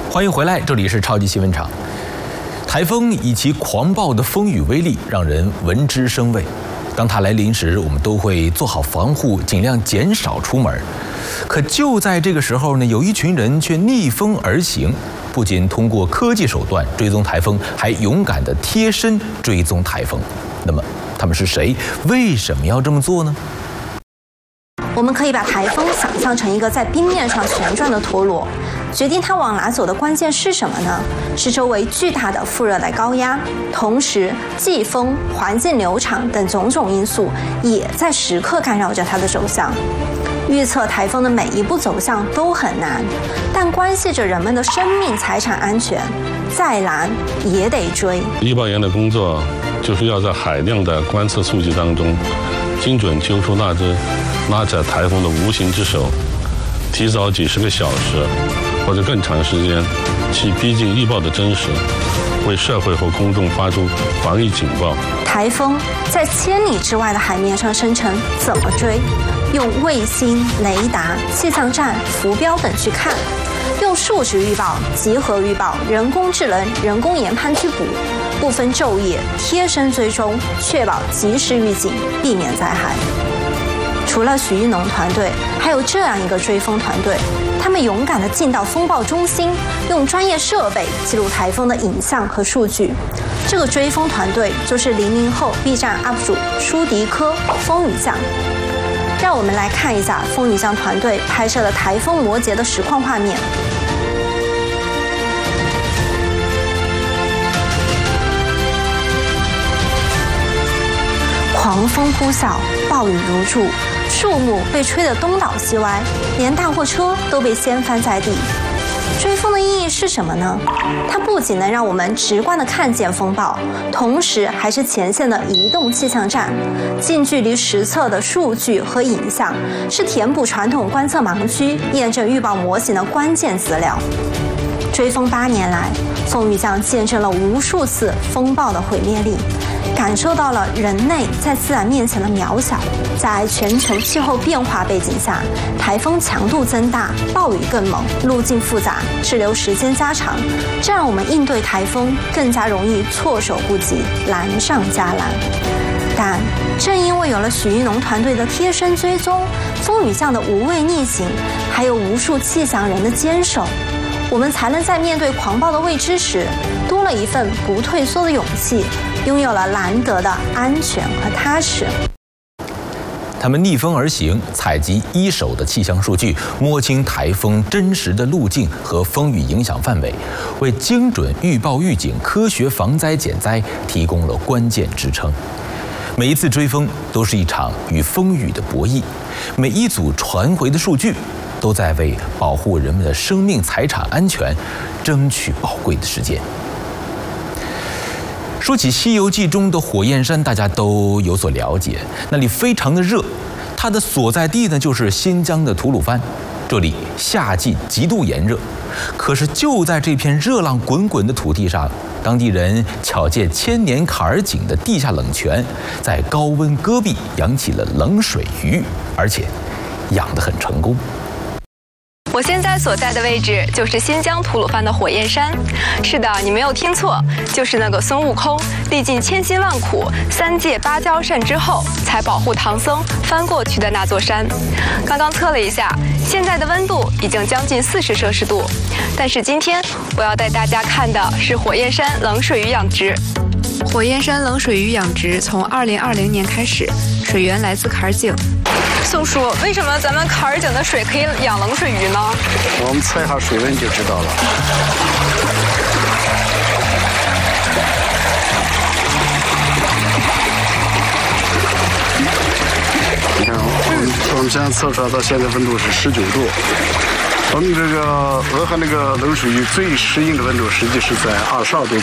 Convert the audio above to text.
欢迎回来，这里是超级新闻场。台风以其狂暴的风雨威力，让人闻之生畏。当它来临时，我们都会做好防护，尽量减少出门。可就在这个时候呢，有一群人却逆风而行，不仅通过科技手段追踪台风，还勇敢地贴身追踪台风。那么，他们是谁？为什么要这么做呢？ 我们可以把台风想象成一个在冰面上旋转的陀螺，决定它往哪走的关键是什么呢？是周围巨大的副热带高压，同时季风、环境流场等种种因素也在时刻干扰着它的走向。预测台风的每一步走向都很难，但关系着人们的生命财产安全，再难也得追。 预报员的工作就是要在海量的观测数据当中，精准揪出那只拉着台风的无形之手，提早几十个小时或者更长时间去逼近预报的真实，为社会和公众发出防疫警报。 台风在千里之外的海面上生成，怎么追？用卫星、雷达、气象站、浮标等去看，用数值预报、集合预报、人工智能、人工研判去补，不分昼夜，贴身追踪，确保及时预警，避免灾害。除了许一农团队，还有这样一个追风团队，他们勇敢地进到风暴中心，用专业设备记录台风的影像和数据。这个追风团队就是00后 B 站 UP 主舒迪科风雨酱。让我们来看一下风雨酱团队拍摄的台风摩羯的实况画面。狂风呼啸，暴雨如注，树木被吹得东倒西歪，连大货车都被掀翻在地。追风的意义是什么呢？它不仅能让我们直观地看见风暴，同时还是前线的移动气象站，近距离实测的数据和影像，是填补传统观测盲区、验证预报模型的关键资料。追风8年来，风雨酱见证了无数次风暴的毁灭力，感受到了人类在自然面前的渺小。在全球气候变化背景下，台风强度增大，暴雨更猛，路径复杂，滞留时间加长，这让我们应对台风更加容易措手不及，难上加难。但正因为有了许一农团队的贴身追踪，风雨酱的无畏逆行，还有无数气象人的坚守，我们才能在面对狂暴的未知时，多了一份不退缩的勇气，拥有了难得的安全和踏实。 他们逆风而行，采集一手的气象数据，摸清台风真实的路径和风雨影响范围，为精准预报预警、科学防灾减灾提供了关键支撑。每一次追风都是一场与风雨的博弈，每一组传回的数据都在为保护人们的生命财产安全争取宝贵的时间。说起《西游记》中的火焰山，大家都有所了解，那里非常的热，它的所在地呢就是新疆的吐鲁番，这里夏季极度炎热。可是就在这片热浪滚滚的土地上，当地人巧借千年坎儿井的地下冷泉，在高温戈壁养起了冷水鱼，而且养得很成功。 我现在所在的位置就是新疆吐鲁番的火焰山。是的，你没有听错，就是那个孙悟空历尽千辛万苦，3界芭蕉扇之后，才保护唐僧翻过去的那座山。刚刚测了一下，现在的温度已经将近40摄氏度。但是今天我要带大家看的是火焰山冷水鱼养殖。 火焰山冷水鱼养殖从2020年开始，水源来自坎儿井。 宋叔，为什么咱们坎儿井的水可以养冷水鱼呢？ 我们测一下水温就知道了。你看，我们现在测出来到现在温度是19度。我们这个俄亥那个冷水鱼最适应的温度实际是在22度